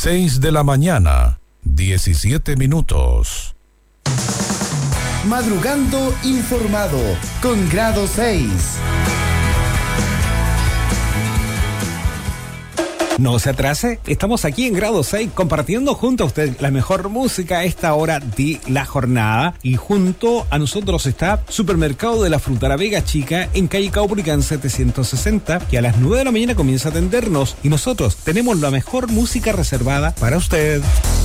6 de la mañana, 17 minutos. Madrugando informado con Grado 6. No se atrase, estamos aquí en Grado 6 compartiendo junto a usted la mejor música a esta hora de la jornada, y junto a nosotros está Supermercado de la Fruta La Vega Chica en calle Caupolicán 760, que a las 9 de la mañana comienza a atendernos, y nosotros tenemos la mejor música reservada para usted.